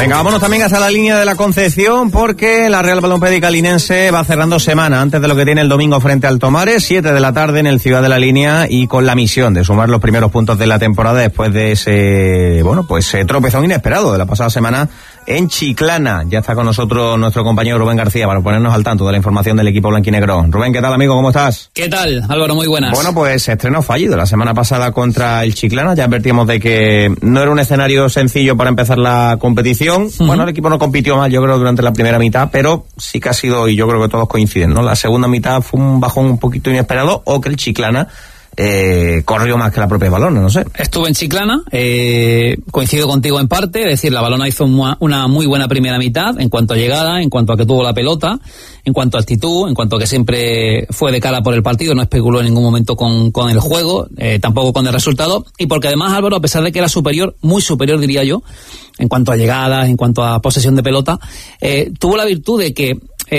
Venga, vámonos también hasta la línea de la Concepción, porque la Real Balompédica Linense va cerrando semana antes de lo que tiene el domingo frente al Tomares, 7 de la tarde en el Ciudad de la Línea, y con la misión de sumar los primeros puntos de la temporada después de ese, tropezón inesperado de la pasada semana en Chiclana. Ya está con nosotros nuestro compañero Rubén García para ponernos al tanto de la información del equipo blanquinegro. Rubén, ¿qué tal, amigo? ¿Cómo estás? ¿Qué tal, Álvaro? Muy buenas. Bueno, pues estreno fallido la semana pasada contra el Chiclana. Ya advertíamos de que no era un escenario sencillo para empezar la competición. Uh-huh. Bueno, el equipo no compitió mal, yo creo, durante la primera mitad, pero sí que ha sido, y yo creo que todos coinciden, ¿no? La segunda mitad fue un bajón un poquito inesperado, o que el Chiclana corrió más que la propia Valona, no sé. Estuve en Chiclana, coincido contigo en parte, es decir, la Valona hizo una muy buena primera mitad en cuanto a llegada, en cuanto a que tuvo la pelota, en cuanto a actitud, en cuanto a que siempre fue de cara por el partido, no especuló en ningún momento con el juego, tampoco con el resultado, y porque además, Álvaro, a pesar de que era superior, muy superior diría yo, en cuanto a llegadas, en cuanto a posesión de pelota, tuvo la virtud de que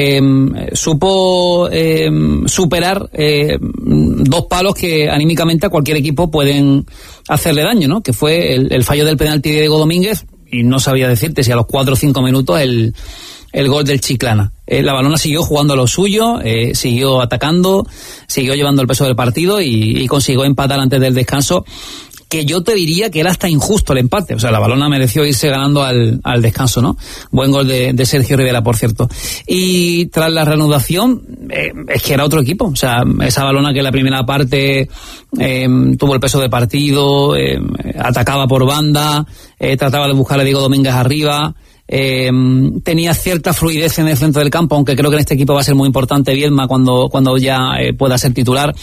supo superar dos palos que anímicamente a cualquier equipo pueden hacerle daño, ¿no? Que fue el fallo del penalti de Diego Domínguez, y no sabía decirte si a los 4 o 5 minutos el gol del Chiclana. La Valona siguió jugando a lo suyo, siguió atacando, siguió llevando el peso del partido y consiguió empatar antes del descanso, que yo te diría que era hasta injusto el empate. O sea, la Valona mereció irse ganando al descanso, ¿no? Buen gol de Sergio Rivera, por cierto. Y tras la reanudación, es que era otro equipo. O sea, esa Valona que en la primera parte tuvo el peso de partido, atacaba por banda, trataba de buscar a Diego Domínguez arriba, tenía cierta fluidez en el centro del campo, aunque creo que en este equipo va a ser muy importante Viedma cuando ya pueda ser titular.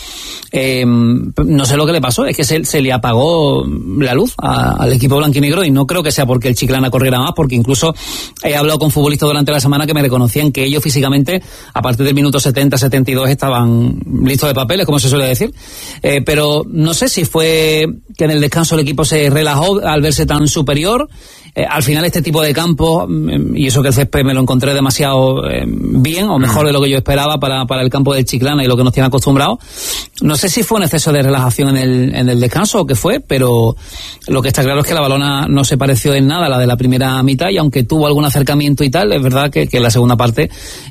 No sé lo que le pasó, es que se le apagó la luz al equipo blanquinegro, y no creo que sea porque el Chiclana corriera más, porque incluso he hablado con futbolistas durante la semana que me reconocían que ellos físicamente a partir del minuto 70-72 estaban listos de papeles, como se suele decir, pero no sé si fue que en el descanso el equipo se relajó al verse tan superior. Al final este tipo de campo, y eso que el césped me lo encontré demasiado bien, o mejor de lo que yo esperaba para el campo del Chiclana y lo que nos tiene acostumbrados. No sé si fue un exceso de relajación en el descanso o qué fue, pero lo que está claro es que la Valona no se pareció en nada a la de la primera mitad, y aunque tuvo algún acercamiento y tal, es verdad que en la segunda parte,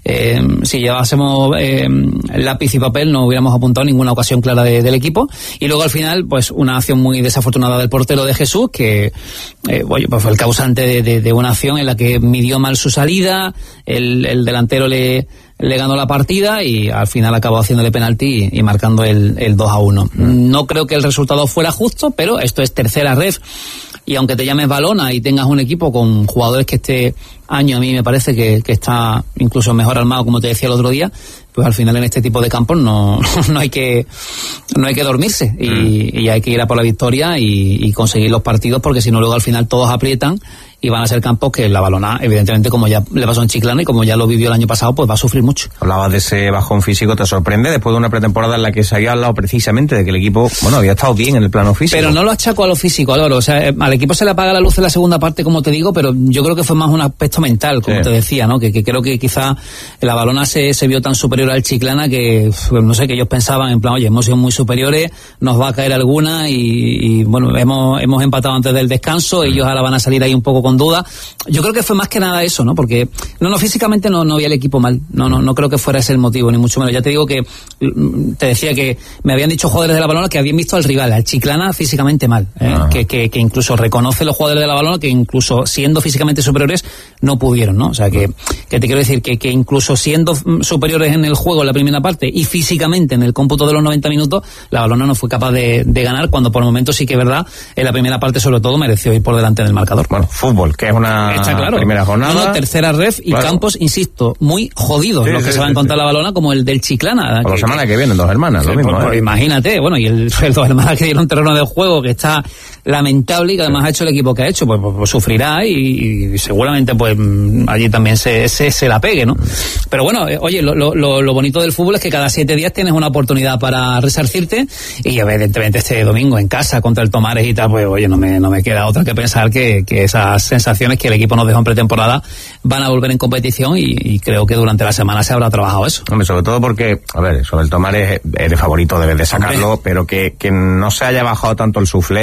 si llevásemos lápiz y papel, no hubiéramos apuntado ninguna ocasión clara del equipo. Y luego al final, pues una acción muy desafortunada del portero de Jesús, que pues fue el causante de una acción en la que midió mal su salida, el delantero le ganó la partida y al final acabó haciéndole penalti y marcando el 2-1. No creo que el resultado fuera justo, pero esto es tercera ref, y aunque te llames Valona y tengas un equipo con jugadores que este año a mí me parece que está incluso mejor armado, como te decía el otro día, pues al final en este tipo de campos no hay que dormirse, y hay que ir a por la victoria y conseguir los partidos, porque si no luego al final todos aprietan y van a ser campos que la Valona, evidentemente, como ya le pasó en Chiclana y como ya lo vivió el año pasado, pues va a sufrir mucho. Hablabas de ese bajón físico, ¿te sorprende después de una pretemporada en la que se había hablado precisamente de que el equipo, había estado bien en el plano físico? Pero no lo achaco a lo físico, Álvaro. O sea, al equipo se le apaga la luz en la segunda parte, como te digo, pero yo creo que fue más un aspecto mental, como te decía, ¿no? Que creo que quizá la Valona se vio tan superior al Chiclana que, no sé, que ellos pensaban en plan, oye, hemos sido muy superiores, nos va a caer alguna y bueno, hemos empatado antes del descanso, ellos ahora van a salir ahí un poco con duda. Yo creo que fue más que nada eso, ¿no? Porque físicamente no había el equipo mal. No creo que fuera ese el motivo, ni mucho menos. Ya te digo que te decía que me habían dicho jugadores de la Valona que habían visto al rival, al Chiclana, físicamente mal, que incluso reconoce los jugadores de la Valona que incluso siendo físicamente superiores no pudieron, ¿no? O sea que te quiero decir que incluso siendo superiores en el juego en la primera parte y físicamente en el cómputo de los 90 minutos, la Valona no fue capaz de ganar, cuando por momentos sí que es verdad, en la primera parte sobre todo mereció ir por delante del marcador. Bueno, fútbol, que es una primera jornada. No, tercera ref y campos, insisto, muy jodidos los que se va a encontrar la Valona, como el del Chiclana. Por la semana que viene, Dos Hermanas, lo mismo. Pues imagínate, y el Dos Hermanas que dieron terreno de juego que está lamentable y que además ha hecho el equipo que ha hecho, pues sufrirá y seguramente pues allí también se la pegue, ¿no? Pero bueno, oye, lo bonito del fútbol es que cada 7 días tienes una oportunidad para resarcirte, y evidentemente este domingo en casa contra el Tomares y tal, pues oye, no me queda otra que pensar que esas sensaciones que el equipo nos dejó en pretemporada van a volver en competición, y creo que durante la semana se habrá trabajado eso. Hombre, sobre todo porque, sobre el Tomares eres favorito, debes de sacarlo, pero que no se haya bajado tanto el suflé, ¿no?, de la gente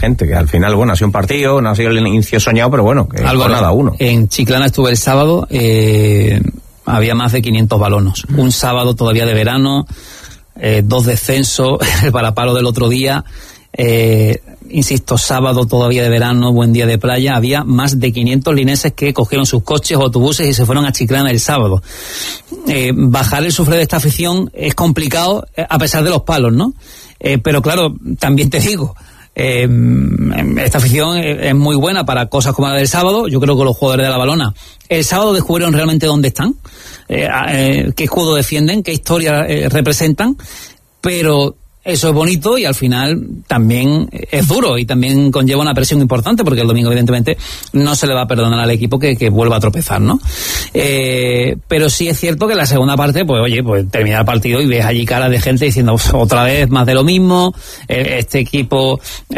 gente, que al final, bueno, ha sido un partido, no ha sido el inicio soñado, pero bueno, que nada uno. En Chiclana estuve el sábado, había más de 500 balonos. Un sábado todavía de verano, 2 descensos, el varapalo del otro día, insisto, sábado todavía de verano, buen día de playa, había más de 500 lineses que cogieron sus coches o autobuses y se fueron a Chiclana el sábado. Bajar el sufre de esta afición es complicado, a pesar de los palos, ¿no? Pero claro, también te digo, esta afición es muy buena para cosas como la del sábado. Yo creo que los jugadores de la Balona el sábado descubrieron realmente dónde están, qué escudo defienden, qué historia representan, pero eso es bonito y al final también es duro y también conlleva una presión importante, porque el domingo evidentemente no se le va a perdonar al equipo que vuelva a tropezar, ¿no? Pero sí es cierto que en la segunda parte, pues oye, pues termina el partido y ves allí caras de gente diciendo otra vez más de lo mismo, este equipo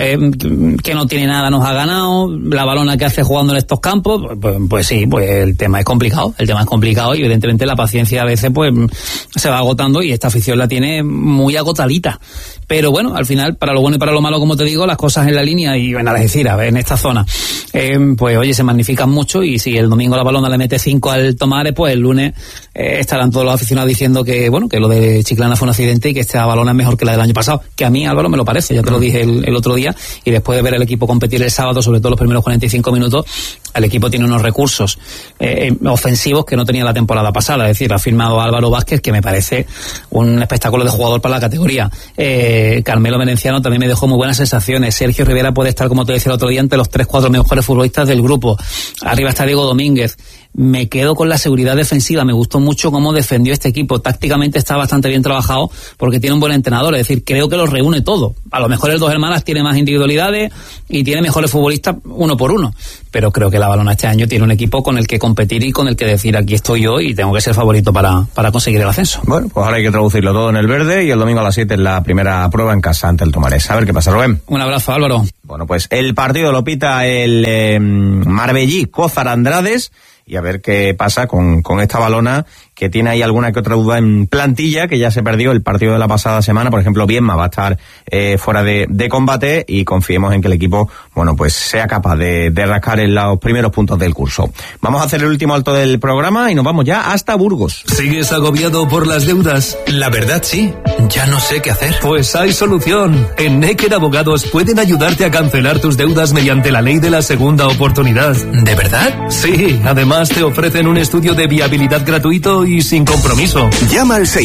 que no tiene nada nos ha ganado, la Balona que hace jugando en estos campos, pues sí, pues el tema es complicado y evidentemente la paciencia a veces pues se va agotando y esta afición la tiene muy agotadita. Pero bueno, al final, para lo bueno y para lo malo, como te digo, las cosas en la línea y en Algeciras, en esta zona, pues oye, se magnifican mucho, y si el domingo la Balona le mete 5 al Tomares, pues el lunes estarán todos los aficionados diciendo que bueno, que lo de Chiclana fue un accidente y que esta Balona es mejor que la del año pasado, que a mí, Álvaro, me lo parece, ya te lo dije el otro día, y después de ver el equipo competir el sábado, sobre todo los primeros 45 minutos, el equipo tiene unos recursos ofensivos que no tenía la temporada pasada. Es decir, ha firmado a Álvaro Vázquez, que me parece un espectáculo de jugador para la categoría. Carmelo Menenciano también me dejó muy buenas sensaciones. Sergio Rivera puede estar, como te decía el otro día, entre los 3-4 mejores futbolistas del grupo. Arriba está Diego Domínguez. Me quedo con la seguridad defensiva. Me gustó mucho cómo defendió este equipo. Tácticamente está bastante bien trabajado porque tiene un buen entrenador. Es decir, creo que los reúne todo. A lo mejor el Dos Hermanas tiene más individualidades y tiene mejores futbolistas uno por uno. Pero creo que la Balona este año tiene un equipo con el que competir y con el que decir aquí estoy yo y tengo que ser favorito para conseguir el ascenso. Bueno, pues ahora hay que traducirlo todo en el verde y el domingo a las 7 es la primera prueba en casa ante el Tomares. A ver qué pasa, Rubén. Un abrazo, Álvaro. Bueno, pues el partido lo pita el Marbellí Cózar Andrades. Y a ver qué pasa con esta Balona, que tiene ahí alguna que otra duda en plantilla, que ya se perdió el partido de la pasada semana. Por ejemplo, Bienma va a estar fuera de combate, y confiemos en que el equipo, bueno, pues sea capaz de rascar en los primeros puntos del curso. Vamos a hacer el último alto del programa y nos vamos ya hasta Burgos. ¿Sigues agobiado por las deudas? La verdad sí, ya no sé qué hacer. Pues hay solución. En Necker Abogados pueden ayudarte a cancelar tus deudas mediante la ley de la segunda oportunidad. ¿De verdad? Sí, además te ofrecen un estudio de viabilidad gratuito y sin compromiso. Llama al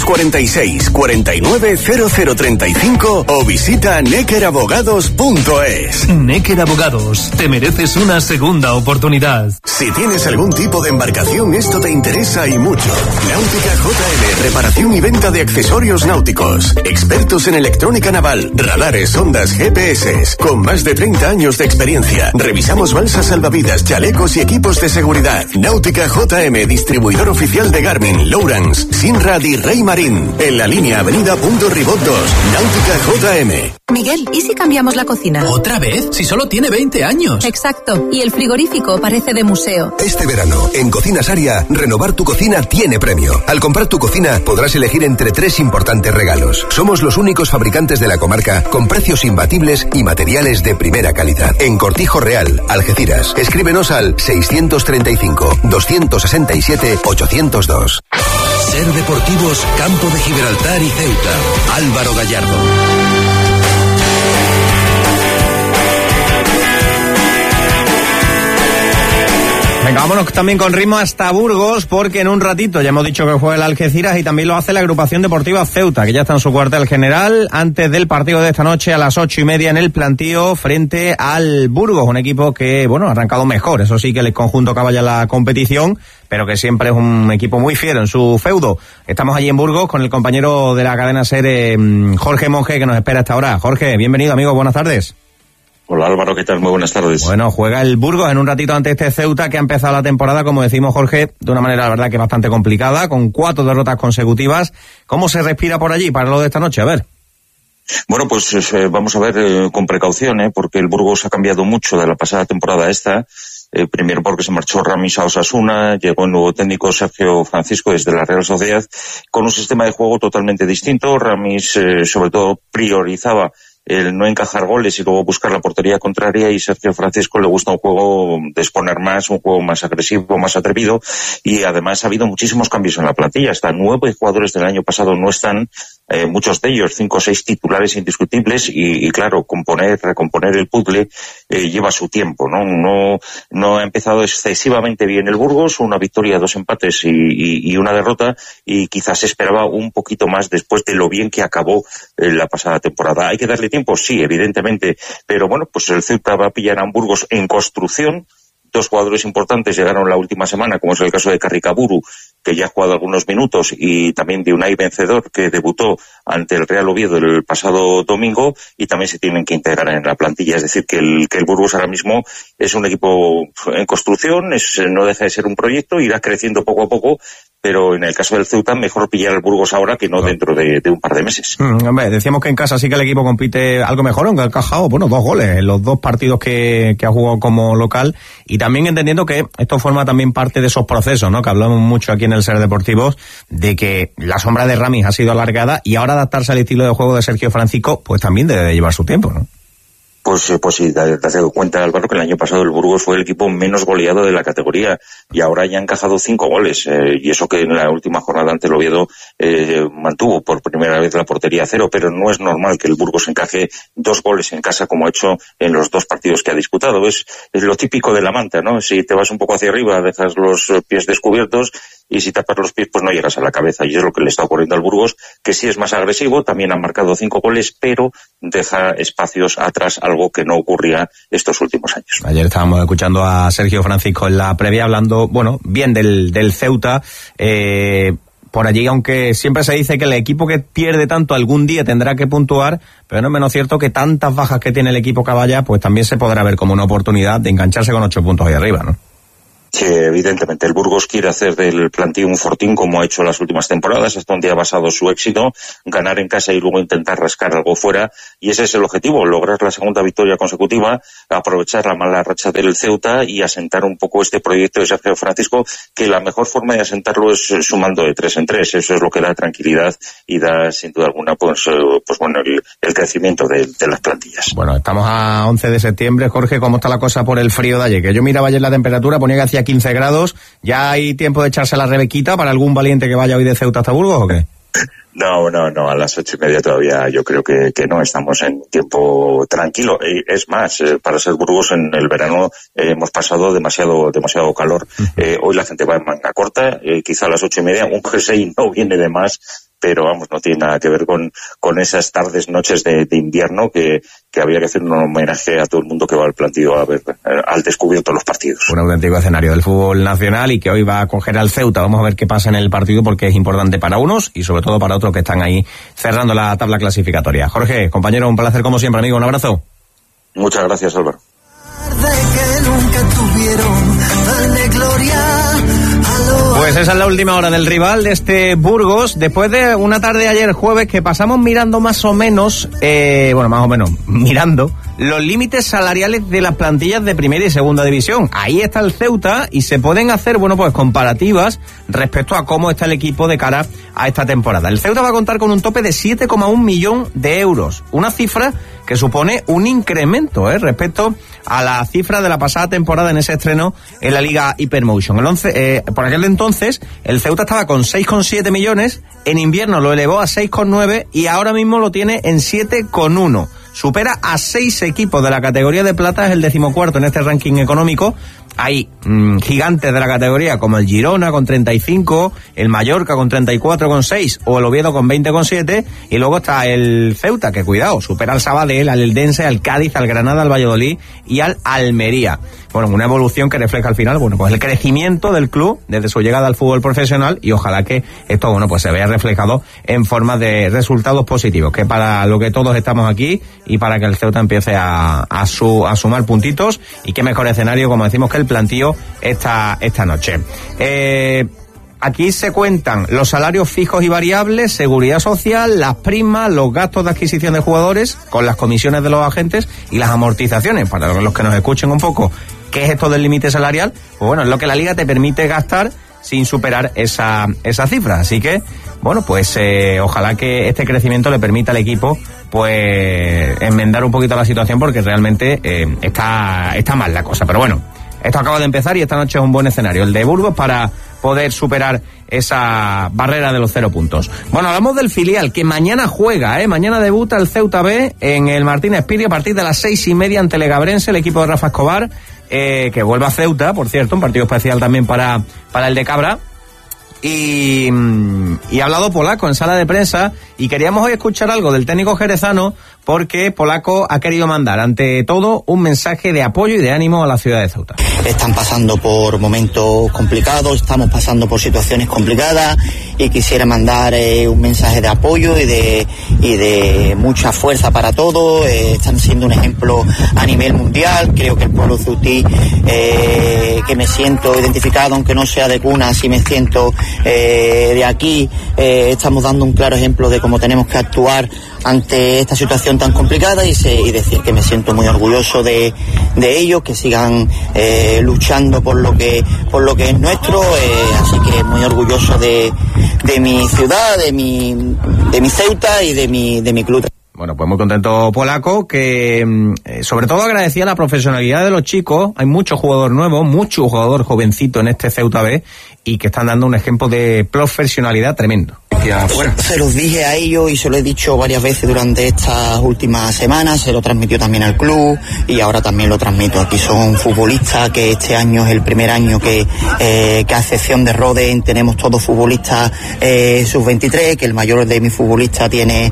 646 49 0035 o visita neckerabogados.es. Necker Abogados, te mereces una segunda oportunidad. Si tienes algún tipo de embarcación, esto te interesa y mucho. Náutica JL, reparación y venta de accesorios náuticos. Expertos en electrónica naval, radares, ondas, GPS. Con más de 30 años de experiencia. Revisamos balsas salvavidas, chalecos y equipos de seguridad. Náutica JM, distribuidor oficial de Garmin, Lowrance, Sinrad y Rey Marín. En la línea Avenida Punto Ribot 2. Náutica JM. Miguel, ¿y si cambiamos la cocina? ¿Otra vez? Si solo tiene 20 años. Exacto, y el frigorífico parece de museo. Este verano, en Cocinas Aria, renovar tu cocina tiene premio. Al comprar tu cocina, podrás elegir entre 3 importantes regalos. Somos los únicos fabricantes de la comarca con precios imbatibles y materiales de primera calidad. En Cortijo Real, Algeciras. Escríbenos al 635-267-802. Ser Deportivos, Campo de Gibraltar y Ceuta. Álvaro Gallardo. Venga, vámonos también con ritmo hasta Burgos, porque en un ratito ya hemos dicho que juega el Algeciras y también lo hace la agrupación deportiva Ceuta, que ya está en su cuartel general antes del partido de esta noche a las 8:30 en el plantío frente al Burgos, un equipo que, bueno, ha arrancado mejor, eso sí, que el conjunto caballa la competición, pero que siempre es un equipo muy fiero en su feudo. Estamos allí en Burgos con el compañero de la cadena SER, Jorge Monge, que nos espera hasta ahora. Jorge, bienvenido, amigo, buenas tardes. Hola Álvaro, ¿qué tal? Muy buenas tardes. Bueno, juega el Burgos en un ratito ante este Ceuta, que ha empezado la temporada, como decimos, Jorge, de una manera, la verdad, que bastante complicada, con 4 derrotas consecutivas. ¿Cómo se respira por allí para lo de esta noche? A ver. Bueno, pues vamos a ver con precaución, porque el Burgos ha cambiado mucho de la pasada temporada esta. Primero porque se marchó Ramis a Osasuna, llegó el nuevo técnico Sergio Francisco desde la Real Sociedad, con un sistema de juego totalmente distinto. Ramis, sobre todo, priorizaba el no encajar goles y luego buscar la portería contraria, y Sergio Francisco le gusta un juego de exponer más, un juego más agresivo, más atrevido, y además ha habido muchísimos cambios en la plantilla. Hasta 9 jugadores del año pasado no están, muchos de ellos 5 o 6 titulares indiscutibles, y claro, recomponer el puzzle lleva su tiempo, no ha empezado excesivamente bien el Burgos, una victoria, 2 empates y una derrota, y quizás esperaba un poquito más después de lo bien que acabó la pasada temporada. ¿Hay que darle tiempo? Sí, evidentemente, pero bueno, pues el Ceuta va a pillar a un Burgos en construcción. 2 jugadores importantes llegaron la última semana, como es el caso de Carricaburu, que ya ha jugado algunos minutos, y también de Unai Vencedor, que debutó ante el Real Oviedo el pasado domingo, y también se tienen que integrar en la plantilla. Es decir, que el Burgos ahora mismo es un equipo en construcción, no deja de ser un proyecto, irá creciendo poco a poco, pero en el caso del Ceuta mejor pillar al Burgos ahora que no dentro de un par de meses. Hombre, decíamos que en casa sí que el equipo compite algo mejor, aunque ha encajado, 2 goles en los 2 partidos que ha jugado como local, y también entendiendo que esto forma también parte de esos procesos, ¿no?, que hablamos mucho aquí en el Ser Deportivos, de que la sombra de Ramis ha sido alargada, y ahora adaptarse al estilo de juego de Sergio Francisco pues también debe de llevar su tiempo, ¿no? Pues sí, te has dado cuenta, Álvaro, que el año pasado el Burgos fue el equipo menos goleado de la categoría, y ahora ya ha encajado 5 goles, y eso que en la última jornada ante el Oviedo mantuvo por primera vez la portería a 0, pero no es normal que el Burgos encaje 2 goles en casa como ha hecho en los 2 partidos que ha disputado. Es lo típico de la manta, ¿no? Si te vas un poco hacia arriba, dejas los pies descubiertos, y si tapas los pies, pues no llegas a la cabeza, y es lo que le está ocurriendo al Burgos, que sí es más agresivo, también han marcado 5 goles, pero deja espacios atrás, algo que no ocurría estos últimos años. Ayer estábamos escuchando a Sergio Francisco en la previa hablando, bien del Ceuta, por allí, aunque siempre se dice que el equipo que pierde tanto algún día tendrá que puntuar, pero no es menos cierto que tantas bajas que tiene el equipo Caballa, pues también se podrá ver como una oportunidad de engancharse con 8 puntos ahí arriba, ¿no? Sí, evidentemente el Burgos quiere hacer del plantío un fortín, como ha hecho las últimas temporadas, hasta donde ha basado su éxito, ganar en casa y luego intentar rascar algo fuera, y ese es el objetivo, lograr la segunda victoria consecutiva, aprovechar la mala racha del Ceuta y asentar un poco este proyecto de Sergio Francisco, que la mejor forma de asentarlo es sumando de 3 en 3, eso es lo que da tranquilidad y da sin duda alguna el crecimiento de las plantillas. Bueno, estamos a 11 de septiembre, Jorge, ¿cómo está la cosa por el frío de ayer? Que yo miraba ayer la temperatura, ponía que hacía 15 grados, ¿ya hay tiempo de echarse la rebequita para algún valiente que vaya hoy de Ceuta hasta Burgos o qué? No, a las 8:30 todavía yo creo que no, estamos en tiempo tranquilo. Es más, para ser Burgos en el verano hemos pasado demasiado calor. Hoy la gente va en manga corta, quizá a las 8:30, un jersey no viene de más, pero vamos, no tiene nada que ver con esas tardes, noches de invierno que había que hacer un homenaje a todo el mundo que va al plantío a ver al descubierto los partidos. Un auténtico escenario del fútbol nacional y que hoy va a coger al Ceuta. Vamos a ver qué pasa en el partido porque es importante para unos y sobre todo para otros que están ahí cerrando la tabla clasificatoria. Jorge, compañero, un placer como siempre, amigo, un abrazo. Muchas gracias, Álvaro. Pues esa es la última hora del rival de este Burgos, después de una tarde ayer jueves que pasamos mirando más o menos mirando los límites salariales de las plantillas de primera y segunda división. Ahí está el Ceuta y se pueden hacer, comparativas respecto a cómo está el equipo de cara a esta temporada. El Ceuta va a contar con un tope de 7,1 millón de euros, una cifra que supone un incremento respecto a la cifra de la pasada temporada en ese estreno en la Liga Hypermotion. Por aquel entonces, el Ceuta estaba con 6,7 millones, en invierno lo elevó a 6,9 y ahora mismo lo tiene en 7,1. Supera a 6 equipos de la categoría de plata, es el 14º en este ranking económico. Hay gigantes de la categoría como el Girona con 35, el Mallorca con 34,6 o el Oviedo con 20,7 y luego está el Ceuta, que cuidado, supera al Sabadell, al Eldense, al Cádiz, al Granada, al Valladolid y al Almería. Bueno, una evolución que refleja al final, pues el crecimiento del club desde su llegada al fútbol profesional y ojalá que esto, se vea reflejado en forma de resultados positivos, que para lo que todos estamos aquí y para que el Ceuta empiece a sumar puntitos y qué mejor escenario, como decimos, que el plantío esta noche. Aquí se cuentan los salarios fijos y variables, seguridad social, las primas, los gastos de adquisición de jugadores con las comisiones de los agentes y las amortizaciones. Para los que nos escuchen un poco, ¿qué es esto del límite salarial? Pues es lo que la Liga te permite gastar sin superar esa cifra. Así que, bueno, pues ojalá que este crecimiento le permita al equipo pues enmendar un poquito la situación, porque realmente está mal la cosa. Pero bueno, esto acaba de empezar y esta noche es un buen escenario el de Burgos para poder superar esa barrera de los 0 puntos. Bueno, hablamos del filial, que mañana juega, mañana debuta el Ceuta B en el Martínez Piri a partir de las 6:30 ante Legabrense, el equipo de Rafa Escobar, que vuelve a Ceuta, por cierto, un partido especial también para el de Cabra. Y ha hablado Polaco en sala de prensa, y queríamos hoy escuchar algo del técnico jerezano, porque Polaco ha querido mandar ante todo un mensaje de apoyo y de ánimo a la ciudad de Ceuta. Están pasando por momentos complicados, estamos pasando por situaciones complicadas, y quisiera mandar un mensaje de apoyo y de mucha fuerza para todos. Están siendo un ejemplo a nivel mundial. Creo que el pueblo ceutí, que me siento identificado, aunque no sea de cuna, sí me siento de aquí, estamos dando un claro ejemplo de cómo tenemos que actuar ante esta situación tan complicada, y decir que me siento muy orgulloso de ellos, que sigan luchando por lo que es nuestro, así que muy orgulloso de mi ciudad, de mi Ceuta y de mi club. Bueno, pues muy contento Polaco, que sobre todo agradecía la profesionalidad de los chicos. Hay mucho jugador nuevo, mucho jugador jovencito en este Ceuta B, y que están dando un ejemplo de profesionalidad tremendo. Se los dije a ellos y se lo he dicho varias veces durante estas últimas semanas, se lo transmitió también al club y ahora también lo transmito. Aquí son futbolistas que este año es el primer año que a excepción de Roden tenemos todos futbolistas sub-23, que el mayor de mis futbolistas tiene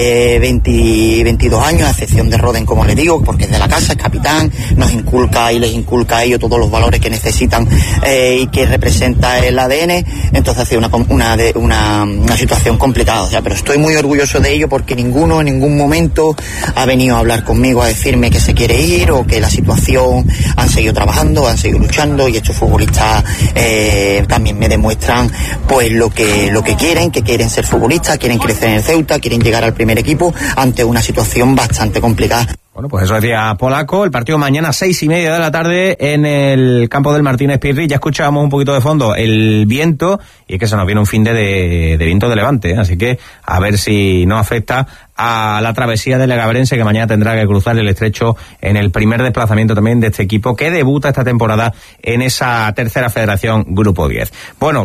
22 años, a excepción de Roden, como les digo, porque es de la casa, es capitán, nos inculca y les inculca a ellos todos los valores que necesitan y que representa el ADN. Entonces ha sido una situación complicada, o sea, pero estoy muy orgulloso de ello, porque ninguno en ningún momento ha venido a hablar conmigo a decirme que se quiere ir o que la situación. Han seguido trabajando, han seguido luchando, y estos futbolistas también me demuestran pues lo que quieren, que quieren ser futbolistas, quieren crecer en el Ceuta, quieren llegar al primer equipo ante una situación bastante complicada. Bueno, pues eso decía Polaco. El partido mañana 6:30 de la tarde en el campo del Martínez Pirri. Ya escuchábamos un poquito de fondo el viento, y es que se nos viene un fin de viento de levante, así que a ver si no afecta a la travesía de Legabrense, que mañana tendrá que cruzar el estrecho en el primer desplazamiento también de este equipo, que debuta esta temporada en esa tercera federación Grupo 10. Bueno,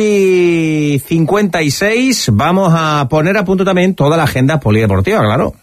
3:56, vamos a poner a punto también toda la agenda polideportiva, claro.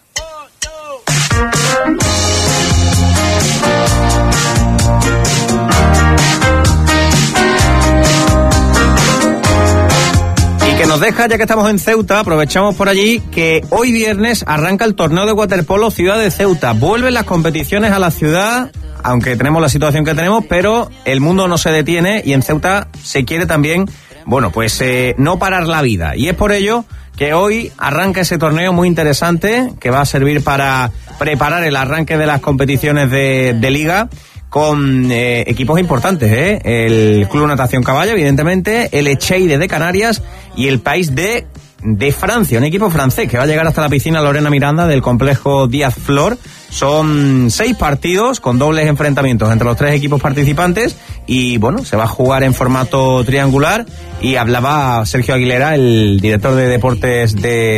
Que nos deja, ya que estamos en Ceuta, aprovechamos por allí que hoy viernes arranca el torneo de waterpolo Ciudad de Ceuta. Vuelven las competiciones a la ciudad, aunque tenemos la situación que tenemos, pero el mundo no se detiene, y en Ceuta se quiere también, bueno, pues no parar la vida. Y es por ello que hoy arranca ese torneo muy interesante, que va a servir para preparar el arranque de las competiciones de liga, con equipos importantes, el Club Natación Caballa, evidentemente, el Echeide de Canarias y el País de Francia, un equipo francés que va a llegar hasta la piscina Lorena Miranda del complejo Díaz Flor. Son 6 partidos con dobles enfrentamientos entre los 3 equipos participantes, y bueno, se va a jugar en formato triangular. Y hablaba Sergio Aguilera, el director de deportes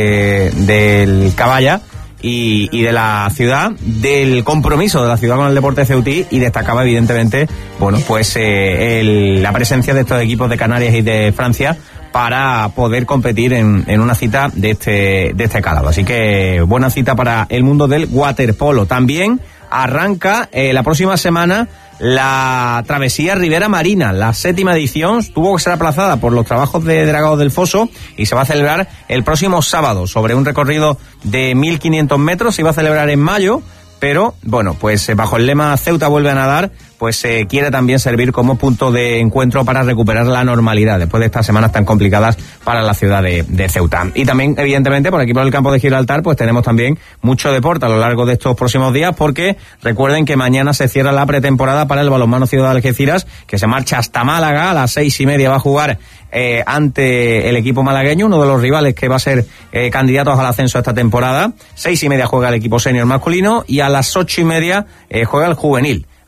del Caballa y de la ciudad, del compromiso de la ciudad con el deporte ceutí, y destacaba evidentemente, bueno, pues la presencia de estos equipos de Canarias y de Francia para poder competir en una cita de este calado. Así que buena cita para el mundo del waterpolo. También arranca la próxima semana la travesía Ribera Marina, la 7ª edición. Tuvo que ser aplazada por los trabajos de Dragados del Foso, y se va a celebrar el próximo sábado sobre un recorrido de 1.500 metros. Se iba a celebrar en mayo, pero bueno, pues bajo el lema Ceuta vuelve a nadar, pues quiere también servir como punto de encuentro para recuperar la normalidad después de estas semanas tan complicadas para la ciudad de Ceuta. Y también, evidentemente, por aquí por el campo de Gibraltar, pues tenemos también mucho deporte a lo largo de estos próximos días, porque recuerden que mañana se cierra la pretemporada para el balonmano Ciudad de Algeciras, que se marcha hasta Málaga. A las 6:30 va a jugar ante el equipo malagueño, uno de los rivales que va a ser candidatos al ascenso esta temporada. 6:30 juega el equipo senior masculino, y a las 8:30 juega el juvenil.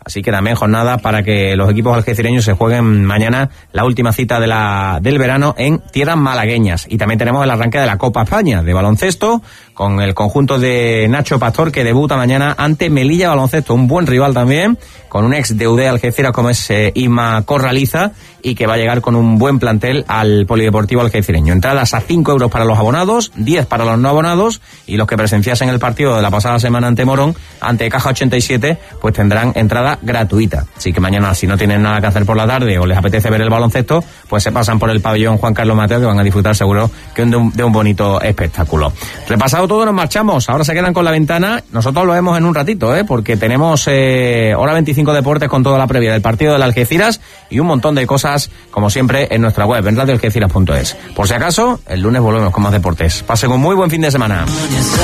Así que también jornada para que los equipos algecireños se jueguen mañana la última cita del verano en tierras malagueñas. Y también tenemos el arranque de la Copa España de baloncesto con el conjunto de Nacho Pastor, que debuta mañana ante Melilla Baloncesto, un buen rival también, con un ex de UD Algeciras como es Isma Corraliza, y que va a llegar con un buen plantel al Polideportivo algecireño. Entradas a 5 euros para los abonados, 10 para los no abonados, y los que presenciasen el partido de la pasada semana ante Morón, ante Caja 87, pues tendrán entrada gratuita. Así que mañana, si no tienen nada que hacer por la tarde o les apetece ver el baloncesto, pues se pasan por el pabellón Juan Carlos Mateo, que van a disfrutar seguro que de un bonito espectáculo. Repasado todo, nos marchamos. Ahora se quedan con la ventana. Nosotros lo vemos en un ratito, porque tenemos hora 25 deportes con toda la previa del partido del Algeciras y un montón de cosas, como siempre, en nuestra web, en radioalgeciras.es. Por si acaso, el lunes volvemos con más deportes. Pasen un muy buen fin de semana.